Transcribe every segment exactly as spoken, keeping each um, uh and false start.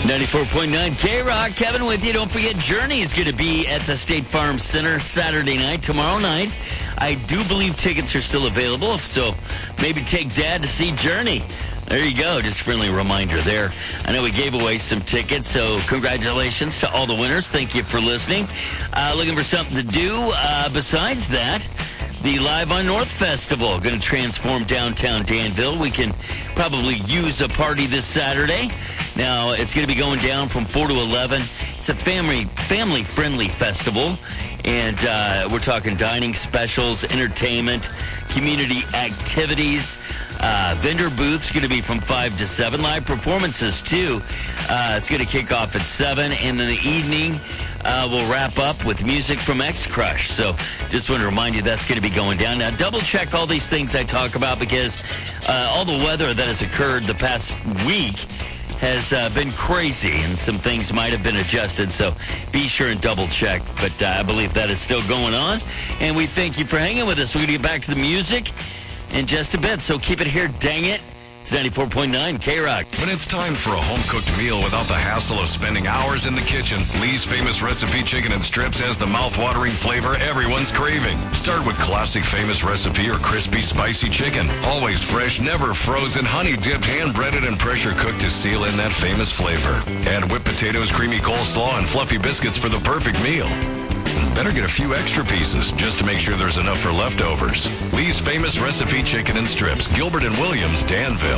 ninety-four point nine K-Rock. Kevin with you. Don't forget, Journey is going to be at the State Farm Center Saturday night, tomorrow night. I do believe tickets are still available, so maybe take Dad to see Journey. There you go. Just a friendly reminder there. I know we gave away some tickets, so congratulations to all the winners. Thank you for listening. Uh, looking for something to do uh, besides that. The Live on North Festival going to transform downtown Danville. We can probably use a party this Saturday. Now, it's going to be going down from four to eleven. It's a family, family-friendly festival, and uh, we're talking dining specials, entertainment, community activities. Uh, vendor booths going to be from five to seven. Live performances, too. Uh, it's going to kick off at seven, and in the evening, uh, we'll wrap up with music from X-Crush. So just want to remind you that's going to be going down. Now, double-check all these things I talk about because uh, all the weather that has occurred the past week has uh, been crazy, and some things might have been adjusted, so be sure and double-check. But uh, I believe that is still going on, and we thank you for hanging with us. We're going to get back to the music in just a bit, so keep it here, dang it. It's ninety-four point nine K-Rock. When it's time for a home-cooked meal without the hassle of spending hours in the kitchen, Lee's Famous Recipe Chicken and Strips has the mouth-watering flavor everyone's craving. Start with classic Famous Recipe or crispy, spicy chicken. Always fresh, never frozen, honey-dipped, hand-breaded, and pressure-cooked to seal in that famous flavor. Add whipped potatoes, creamy coleslaw, and fluffy biscuits for the perfect meal. Better get a few extra pieces just to make sure there's enough for leftovers. Lee's Famous Recipe Chicken and Strips, Gilbert and Williams, Danville.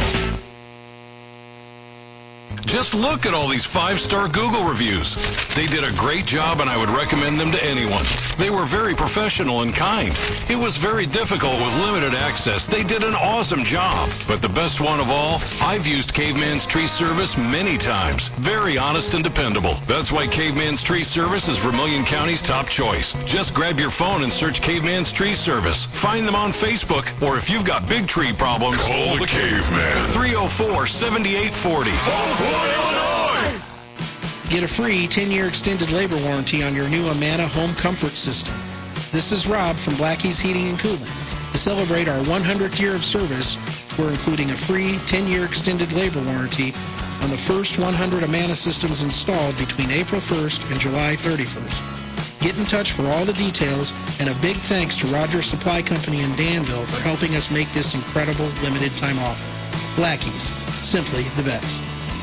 Just look at all these five-star Google reviews. They did a great job, and I would recommend them to anyone. They were very professional and kind. It was very difficult with limited access. They did an awesome job. But the best one of all, I've used Caveman's Tree Service many times. Very honest and dependable. That's why Caveman's Tree Service is Vermilion County's top choice. Just grab your phone and search Caveman's Tree Service. Find them on Facebook, or if you've got big tree problems, call the Caveman. three oh four, seven eight four oh. Illinois! Get a free ten-year extended labor warranty on your new Amana home comfort system. This is Rob from Blackie's Heating and Cooling. To celebrate our one hundredth year of service, we're including a free ten-year extended labor warranty on the first one hundred Amana systems installed between April first and July thirty-first. Get in touch for all the details, and a big thanks to Rogers Supply Company in Danville for helping us make this incredible limited-time offer. Blackie's, simply the best.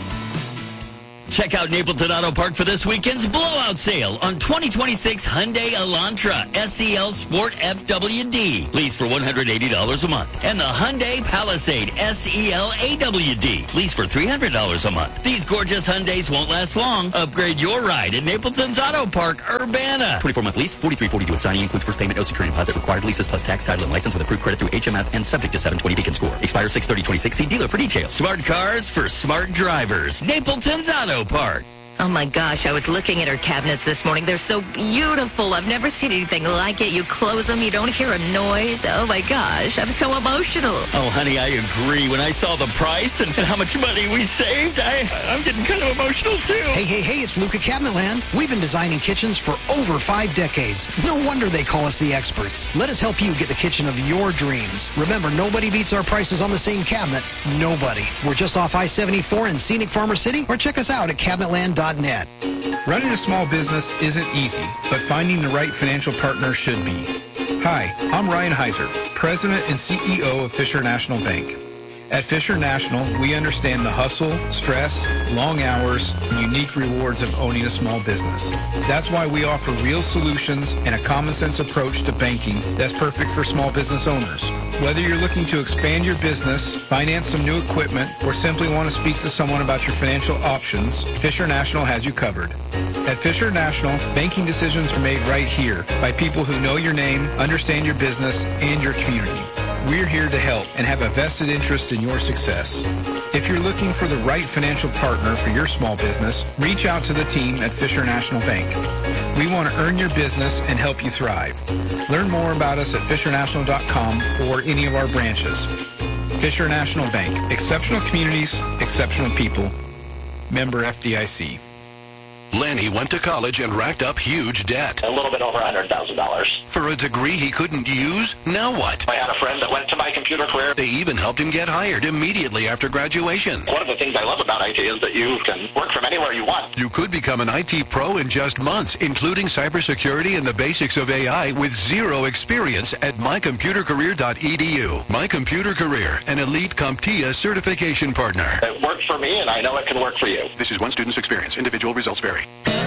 Check out Napleton Auto Park for this weekend's blowout sale on twenty twenty-six Hyundai Elantra S E L Sport F W D. Lease for one hundred eighty dollars a month. And the Hyundai Palisade S E L A W D. Lease for three hundred dollars a month. These gorgeous Hyundais won't last long. Upgrade your ride at Napleton's Auto Park, Urbana. twenty-four month lease, forty-three forty-two at signing. Includes first payment, no security deposit required. Leases plus tax, title, and license with approved credit through H M F and subject to seven twenty Beacon score. Expires six thirty twenty-six. See dealer for details. Smart cars for smart drivers. Napleton's Auto Park. Oh my gosh, I was looking at her cabinets this morning. They're so beautiful. I've never seen anything like it. You close them, you don't hear a noise. Oh my gosh, I'm so emotional. Oh, honey, I agree. When I saw the price and how much money we saved, I, I'm getting kind of emotional too. Hey, hey, hey, it's Luca Cabinetland. We've been designing kitchens for over five decades. No wonder they call us the experts. Let us help you get the kitchen of your dreams. Remember, nobody beats our prices on the same cabinet. Nobody. We're just off I seventy-four in scenic Farmer City, or check us out at cabinetland dot net. Running a small business isn't easy, but finding the right financial partner should be. Hi, I'm Ryan Heiser, President and C E O of Fisher National Bank. At Fisher National, we understand the hustle, stress, long hours, and unique rewards of owning a small business. That's why we offer real solutions and a common-sense approach to banking that's perfect for small business owners. Whether you're looking to expand your business, finance some new equipment, or simply want to speak to someone about your financial options, Fisher National has you covered. At Fisher National, banking decisions are made right here by people who know your name, understand your business, and your community. We're here to help and have a vested interest in your success. If you're looking for the right financial partner for your small business, reach out to the team at Fisher National Bank. We want to earn your business and help you thrive. Learn more about us at fisher national dot com or any of our branches. Fisher National Bank. Exceptional communities, exceptional people. Member F D I C. Lanny went to college and racked up huge debt. A little bit over one hundred thousand dollars. For a degree he couldn't use? Now what? I had a friend that went to my computer career. They even helped him get hired immediately after graduation. One of the things I love about I T is that you can work from anywhere you want. You could become an I T pro in just months, including cybersecurity and the basics of A I with zero experience at my computer career dot e d u. My Computer Career, an elite CompTIA certification partner. It worked for me, and I know it can work for you. This is one student's experience. Individual results vary.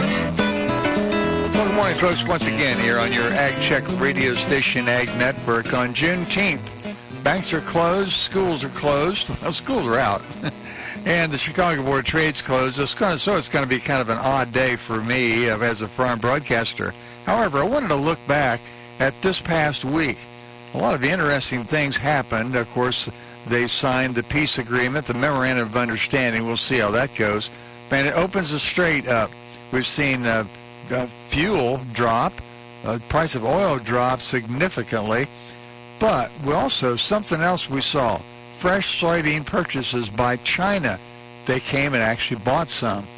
Well, good morning, folks. Once again, here on your Ag Check radio station, Ag Network. On Juneteenth, banks are closed, schools are closed. Well, schools are out. And the Chicago Board of Trade's closed. It's gonna, so it's going to be kind of an odd day for me uh, as a farm broadcaster. However, I wanted to look back at this past week. A lot of interesting things happened. Of course, they signed the peace agreement, the memorandum of understanding. We'll see how that goes. And it opens the strait up. We've seen uh, uh, fuel drop, uh, price of oil drop significantly. But we also, something else we saw, fresh soybean purchases by China. They came and actually bought some.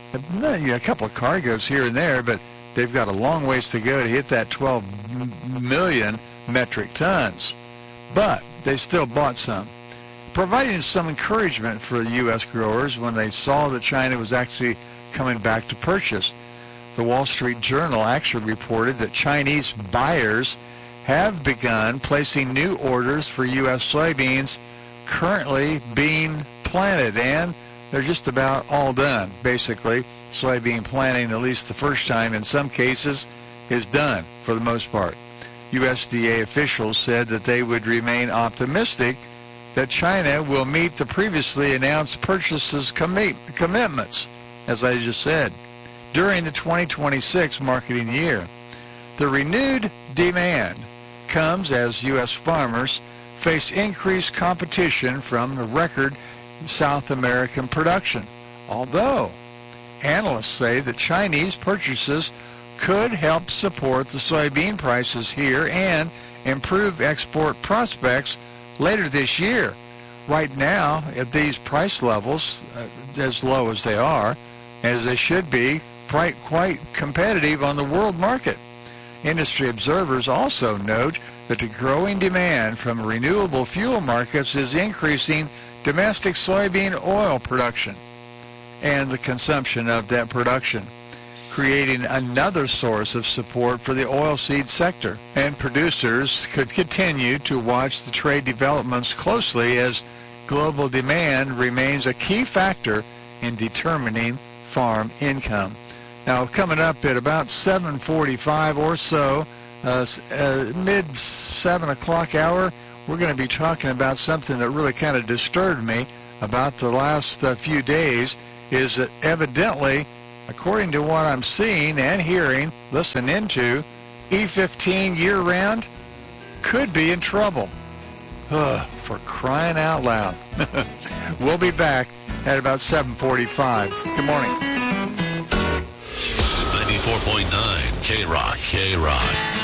A couple of cargoes here and there, but they've got a long ways to go to hit that twelve million metric tons. But they still bought some, providing some encouragement for the U S growers when they saw that China was actually coming back to purchase. The Wall Street Journal actually reported that Chinese buyers have begun placing new orders for U S soybeans currently being planted, and they're just about all done. Basically, soybean planting, at least the first time in some cases, is done for the most part. U S D A officials said that they would remain optimistic that China will meet the previously announced purchases commi- commitments, as I just said, during the twenty twenty-six marketing year. The renewed demand comes as U S farmers face increased competition from the record South American production, although analysts say that Chinese purchases could help support the soybean prices here and improve export prospects later this year. Right now, at these price levels, uh, as low as they are, as they should be, quite, quite competitive on the world market. Industry observers also note that the growing demand from renewable fuel markets is increasing domestic soybean oil production and the consumption of that production, creating another source of support for the oilseed sector. And producers could continue to watch the trade developments closely as global demand remains a key factor in determining farm income. Now, coming up at about seven forty-five or so, uh, uh, mid seven o'clock hour, we're going to be talking about something that really kind of disturbed me about the last uh, few days, is that evidently, according to what I'm seeing and hearing, listening into, E fifteen year-round could be in trouble. Ugh, for crying out loud. We'll be back at about seven forty-five. Good morning. ninety-four point nine K-Rock, K-Rock.